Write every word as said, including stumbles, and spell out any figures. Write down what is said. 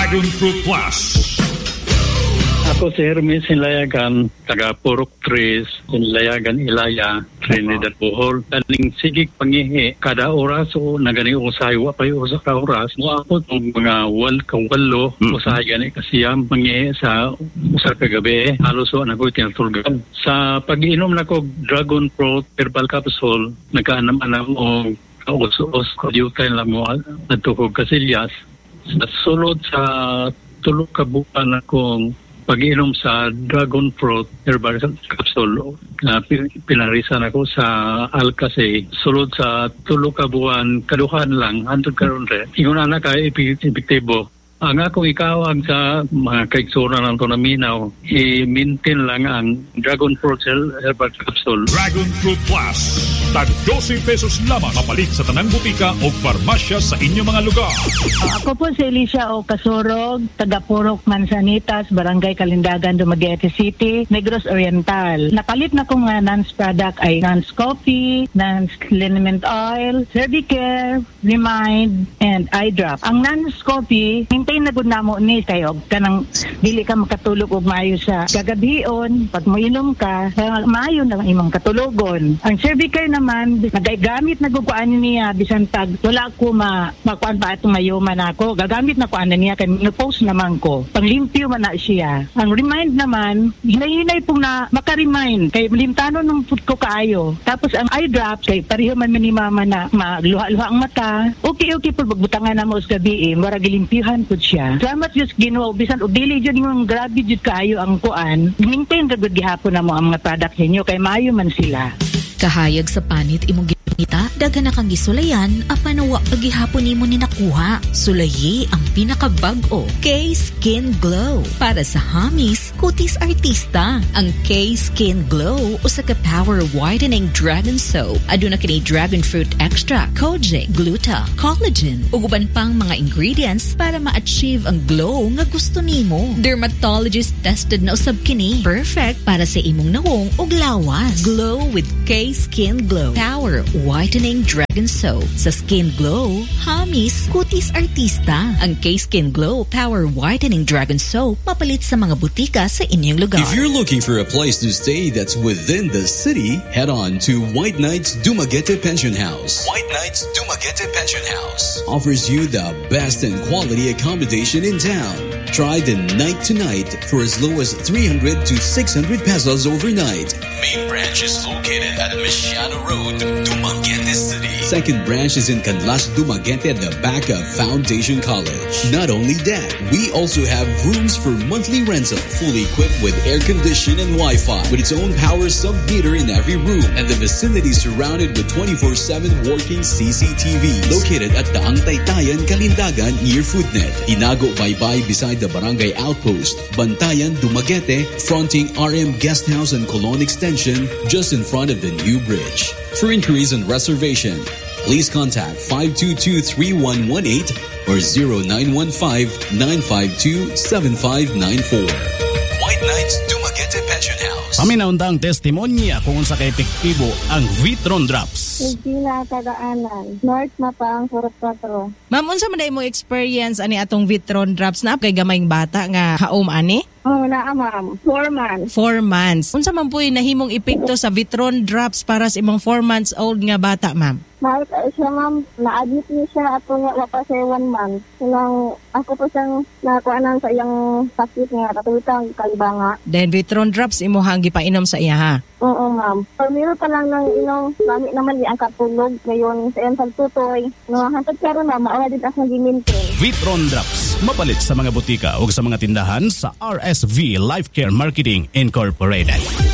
Dragon Fruit Plus. Ako si Hermes Sinlayagan, taga Purok Tres, Sinlayagan Ilaya, Trinidad Bohol. Kaning sigig pangihi, kada oras o nagani usahay, wapay usa ka oras. Mo ako itong mga wal kawalo, mm. usahay gani kasiyam pangihi sa usa ka gabi. Halos o nako'y tinatulgan. Sa pag-inom na ko Dragon Fruit Herbal Capsule, nagkaanam-anam o kaus-us, kadyutay lang mo at tukog kasilyas. Sa sulod sa tulog kabukan akong pag-inom sa Dragon Fruit Herbal Capsule na uh, pinarisan ako sa Alcase. Sulod sa tulo ka buwan, kaduhan lang, hantod karon re. Ingon na ka epektibo. Ang akong ikawag sa mga kaiksura ng Tonaminaw, i-maintain lang ang Dragon Fruit Herbal Capsule. Dragon Fruit Plus. Tag twelve pesos lamang mapalit sa tanang butika o farmasya sa inyong mga lugar. Uh, ako po si Alicia O. Kasurog, taga Purok Mansanitas, Barangay Kalindagan, Dumaguete City, Negros Oriental. Nakalit na kong uh, Nance product ay Nance Coffee, Nance Liniment Oil, Cervicare, Remind, and Eye Drop. Ang Nance Coffee, hintay na gud namo ni kayo kanang dili ka makatulog og maayo sa kagabion. Pag moinom ka, maayo na imong katulogon. Ang Cervicare naman, nagagamit na guguan niya bisan tag wala ko ma makuan pa atong mayuman ako. Gagamit na ko ana niya kay no-post naman ko. Panglimpyo man na siya. Ang Remind naman, hinay-hinay pong na maka-remind kay limtanon nung pud ko kaayo. Tapos ang Eye Drop kay pareho man ni mama na magluha-luha ang mata. Okay okay pud magbutangan na mo sa gabi, mura gilimpyuhan pud siya. Salamat Diyos Ginoo, bisan og dili jud yung grabe jud kaayo ang kuan. Maintain ra gud gihapon na mo ang mga product ninyo kay maayo man sila. Kahayag sa panit imong ginita, daghan na kang gisulayan, apan wa pagihapon nimo ni nakuha. Sulayi ang pinakabag-o, K-Skin Glow. Para sa hamis, kutis artista. Ang K-Skin Glow usa ka power whitening dragon soap. Aduna kini dragon fruit extract, kojic, gluta, collagen, ug uban pang mga ingredients para ma-achieve ang glow nga gusto nimo. Dermatologist tested na usab kini. Perfect para sa imong nawong ug lawas. Glow with K-Skin Glow. Power whitening dragon soap. Sa Skin Glow, hamis, kutis artista. Ang K-Skin Glow Power Whitening Dragon Soap mapalit sa mga butika sa inyong lugar. If you're looking for a place to stay that's within the city, head on to White Knights Dumaguete Pension House. White Knights Dumaguete Pension House offers you the best and quality accommodation in town. Try the night to night for as low as three hundred to six hundred pesos overnight. Main branch is located at Michiana Road, Dumaguete City. Second branch is in Canlas, Dumaguete at the back of Foundation College. Not only that, we also have rooms for monthly rental, fully equipped with air condition and Wi-Fi, with its own power sub-meter in every room, and the vicinity surrounded with twenty-four seven working C C T Vs. Located at Daang Taytayan, Kalindagan, near Foodnet. Inago Baybay beside the Barangay Outpost. Bantayan, Dumaguete, fronting R M Guest House and Colon Extension, just in front of the new bridge. For inquiries and reservation, please contact five two two, three one one eight or zero nine one five, nine five two, seven five nine four. White Knights Dumaguete Pension House. Paminaundang testimonya kung sa ka-epektibo ang Vitron Drops. Regina Tagaanan, North Mapang, Purok Patro. Ma'am, unsa man day mo experience ani atong Vitron Drops na kay gamayng bata nga haom ani? Oh, naa ma'am. Four months. Four months. Unsa man po'y nahimong epekto sa Vitron Drops para sa imong four months old nga bata, ma'am? Mahal siya, ma'am. Na-admit niya siya at nga pa siya one month. Sinang ako po siyang nakuanan sa iyang sakit nga katulitang kalibanga. Then Vitron Drops imo hang gipainom sa iya, ha? Oo, ma'am. Pamiro pa lang ng inom, gamit naman di ang katulog ngayon sa iyang pagtutoy. No, hantad karon na maawala din akong gimintin. Vitron Drops, mapalit sa mga butika o sa mga tindahan sa R S V Life Care Marketing Incorporated.